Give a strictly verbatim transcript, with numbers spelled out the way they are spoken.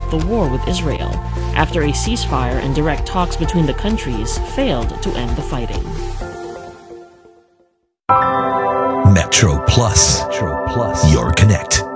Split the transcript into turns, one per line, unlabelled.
the war with Israel after a ceasefire and direct talks between the countries failed to end the fighting.
Metro Plus, Metro Plus, your connect.